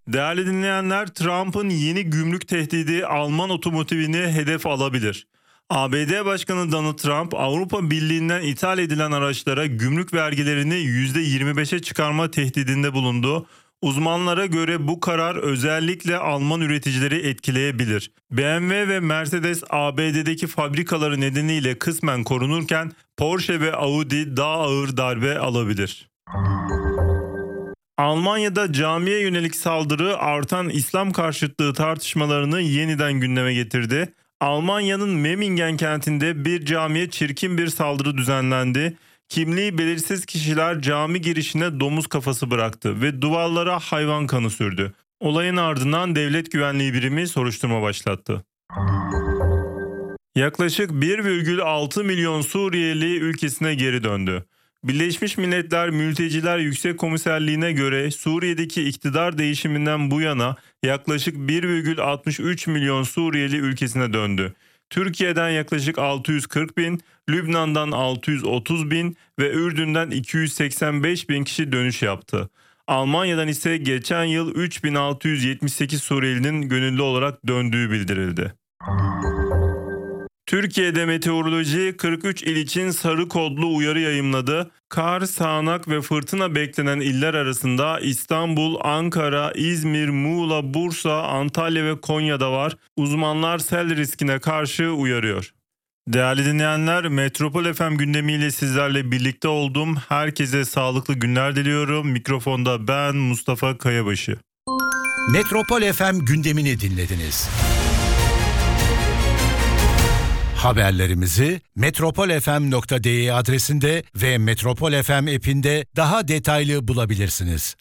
Değerli dinleyenler, Trump'ın yeni gümrük tehdidi Alman otomotivini hedef alabilir. ABD Başkanı Donald Trump, Avrupa Birliği'nden ithal edilen araçlara gümrük vergilerini %25'e çıkarma tehdidinde bulundu. Uzmanlara göre bu karar özellikle Alman üreticileri etkileyebilir. BMW ve Mercedes ABD'deki fabrikaları nedeniyle kısmen korunurken Porsche ve Audi daha ağır darbe alabilir. Almanya'da camiye yönelik saldırı artan İslam karşıtlığı tartışmalarını yeniden gündeme getirdi. Almanya'nın Memmingen kentinde bir camiye çirkin bir saldırı düzenlendi. Kimliği belirsiz kişiler cami girişine domuz kafası bıraktı ve duvarlara hayvan kanı sürdü. Olayın ardından devlet güvenliği birimi soruşturma başlattı. Yaklaşık 1,6 milyon Suriyeli ülkesine geri döndü. Birleşmiş Milletler Mülteciler Yüksek Komiserliğine göre Suriye'deki iktidar değişiminden bu yana yaklaşık 1,63 milyon Suriyeli ülkesine döndü. Türkiye'den yaklaşık 640 bin, Lübnan'dan 630 bin ve Ürdün'den 285 bin kişi dönüş yaptı. Almanya'dan ise geçen yıl 3678 Suriyelinin gönüllü olarak döndüğü bildirildi. Türkiye'de meteoroloji 43 il için sarı kodlu uyarı yayımladı. Kar, sağanak ve fırtına beklenen iller arasında İstanbul, Ankara, İzmir, Muğla, Bursa, Antalya ve Konya'da var. Uzmanlar sel riskine karşı uyarıyor. Değerli dinleyenler, Metropol FM gündemiyle sizlerle birlikte oldum. Herkese sağlıklı günler diliyorum. Mikrofonda ben Mustafa Kayabaşı. Metropol FM gündemini dinlediniz. Haberlerimizi metropolfm.de adresinde ve Metropol FM app'inde daha detaylı bulabilirsiniz.